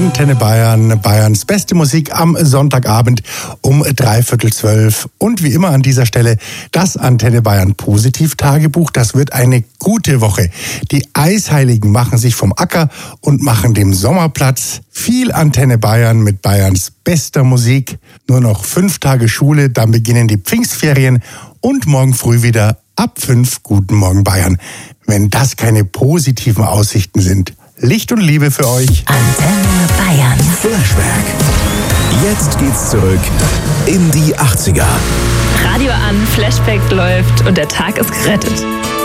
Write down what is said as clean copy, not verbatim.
Antenne Bayern, Bayerns beste Musik am Sonntagabend um 11:45. Und wie immer an dieser Stelle das Antenne Bayern Positiv-Tagebuch. Das wird eine gute Woche. Die Eisheiligen machen sich vom Acker und machen dem Sommer Platz. Viel Antenne Bayern mit Bayerns bester Musik. Nur noch 5 Tage Schule, dann beginnen die Pfingstferien und morgen früh wieder ab 5 Guten Morgen Bayern. Wenn das keine positiven Aussichten sind. Licht und Liebe für euch. Antenne Bayern. Flashback. Jetzt geht's zurück in die 80er. Radio an, Flashback läuft und der Tag ist gerettet.